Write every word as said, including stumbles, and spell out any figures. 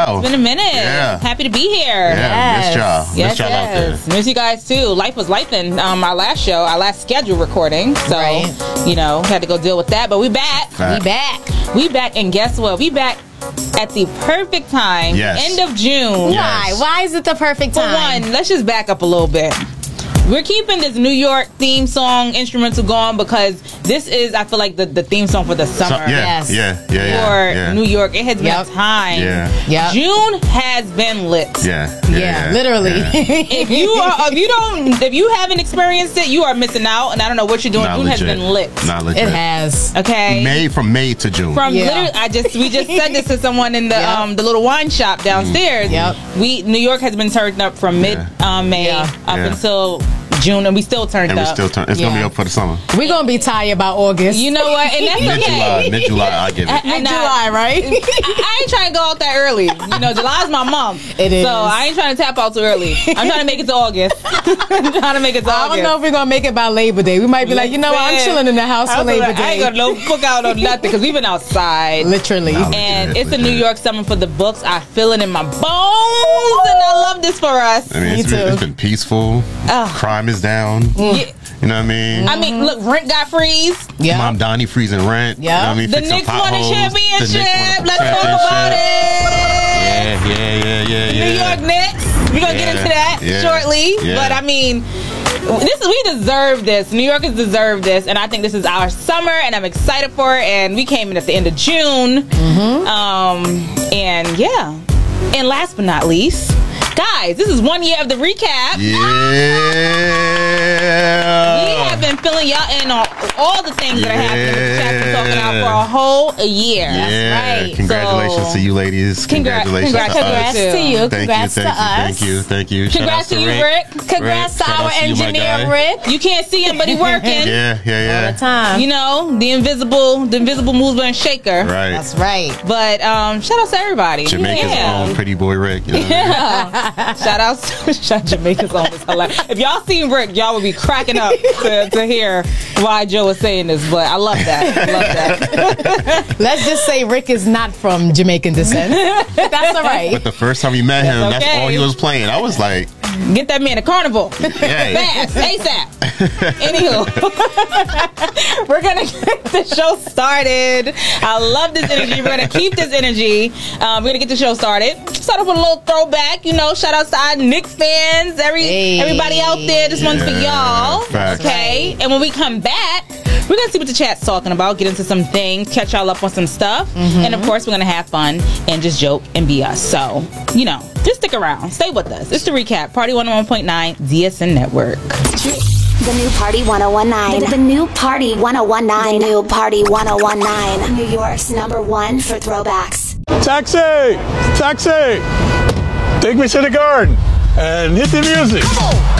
while. It's been a minute. Yeah. Happy to be here. Yeah, yes. miss y'all. Yes, miss y'all yes. out there. Miss you guys too. Life was lifing. Um, our last show, our last scheduled recording. So, Right. you know, had to go deal with that. But we back. Fact. We back. We back. And guess what? We back at the perfect time. Yes. End of June. Yes. Why? Why is it the perfect For time? one, let's just back up a little bit. We're keeping this New York theme song instrumental going because this is, I feel like, the, the theme song for the So, summer. yeah, Yes. yeah, yeah, yeah, For yeah. New York. It has been Yep. time. Yeah. Yep. June has been lit. Yeah, yeah, Yeah, literally. yeah. If you are, if you don't, if you haven't experienced it, you are missing out. And I don't know what you're doing. Not June legit. has been lit. Not legit. It has. Okay. May from May to June. From Yeah. literally, I just we just said this to someone in the Yep. um the little wine shop downstairs. Yep. We New York has been turned up from mid Yeah. um, May Yeah. up Yeah. until June, and we still turned and we up. still turn. It's gonna be Yeah. up for the summer. We're going to be tired by August. You know what? And that's Mid July, okay. mid July, I give it. And I- Mid-July, right? I, I ain't trying to go out that early. You know, July's my month. It is. So I ain't trying to tap out too early. I'm trying to make it to August. I'm trying to make it to I August. don't know if we're going to make it by Labor Day. We might be like, you know what? I'm Listen, chilling in the house I for was Labor like, I ain't Day. gonna no book out on nothing because we've been outside. Literally. No. And Legit, it's a New legit. York summer for the books. I feel it in my bones, and I love this for us. I mean, Me it's been, too. it's been peaceful. Ugh. Crime is down. Yeah. You know what I mean? I mean, look, rent got freeze. Yeah. Mom Donnie freezing rent. Yeah. You know what I mean? The Fixing Knicks won a potholes. The championship. Knicks won a Let's talk about it. Yeah, yeah, yeah, yeah, yeah. New York Knicks. We're gonna get Yeah. into that Yeah. shortly. Yeah. But I mean, this is we deserve this. New Yorkers deserve this, and I think this is our summer, and I'm excited for it. And we came in at the end of June. Mm-hmm. Um, and yeah. And last but not least, guys, this is one year of the recap. Yeah. We have been filling y'all in on all the things that are happening with the chat we're talking about for a whole year. Yeah. right. Congratulations So- to you, ladies. Congra- Congratulations congrats- to Congrats us. to you. Thank Congrats you, to thank you, us. thank you, thank you. Shout Congrats out to you, Rick. Congrats Rick, to shout our out to you, my engineer, guy. Rick. You can't see him, but he working. Yeah, yeah, yeah. All the time. You know, the invisible, the invisible mover and shaker. Right. That's right. But um, shout out to everybody. Jamaica's yeah. own Pretty Boy Rick. You know what I mean? Yeah. Shout out to shout Jamaica's own is hilarious. If y'all seen Rick, y'all would be cracking up to, to hear why Joe was saying this. But I love that. I love that. Let's just say Rick is not from Jamaican descent. That's all right. But the first time we met him, That's that's okay. all he was playing. I was like, Get that man a carnival. Yeah. Fast, ASAP. Anywho, we're going to get the show started. I love this energy. We're going to keep this energy. Um, we're going to get the show started. Start off with a little throwback. You know, shout out to our Knicks fans. Every Hey. Everybody out there. This one's for Yeah, y'all. facts. Okay. And when we come back, we're going to see what the chat's talking about, get into some things, catch y'all up on some stuff. And of course, we're going to have fun and just joke and be us. So, you know, just stick around. Stay with us. It's the recap. Party one oh one point nine D S N Network. The new Party one oh one nine. The, the new Party one oh one nine. The new Party one oh one nine. New York's number one for throwbacks. Taxi! Taxi! Take me to the garden and hit the music.